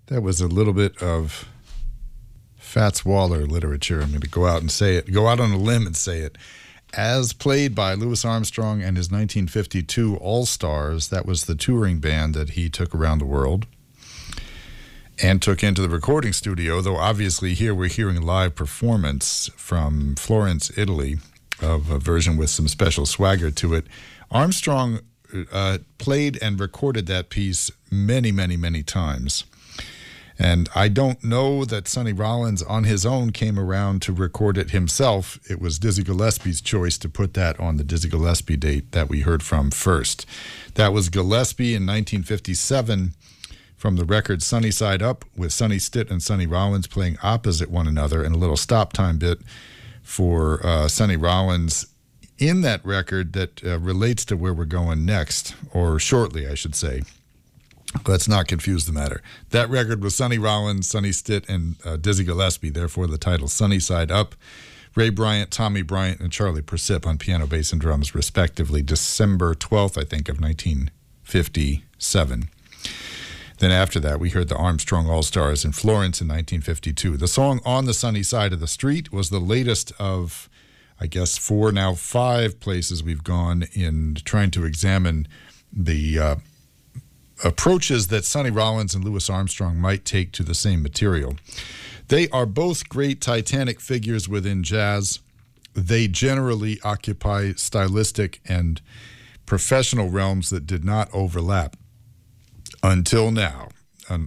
That was a little bit of Fats Waller literature. I'm going to go out and say it, go out on a limb and say it. As played by Louis Armstrong and his 1952 All-Stars, that was the touring band that he took around the world and took into the recording studio, though obviously here we're hearing a live performance from Florence, Italy, of a version with some special swagger to it. Armstrong played and recorded that piece many, many, many times. And I don't know that Sonny Rollins on his own came around to record it himself. It was Dizzy Gillespie's choice to put that on the Dizzy Gillespie date that we heard from first. That was Gillespie in 1957 from the record Sunny Side Up, with Sonny Stitt and Sonny Rollins playing opposite one another, and a little stop time bit for Sonny Rollins in that record that relates to where we're going next, or shortly, I should say. Let's not confuse the matter. That record was Sonny Rollins, Sonny Stitt, and Dizzy Gillespie, therefore the title Sunny Side Up. Ray Bryant, Tommy Bryant, and Charlie Persip on piano, bass, and drums, respectively, December 12th, I think, of 1957. Then after that, we heard the Armstrong All-Stars in Florence in 1952. The song On the Sunny Side of the Street was the latest of, I guess, 4, now 5 places we've gone in trying to examine the approaches that Sonny Rollins and Louis Armstrong might take to the same material. They are both great titanic figures within jazz. They generally occupy stylistic and professional realms that did not overlap until now.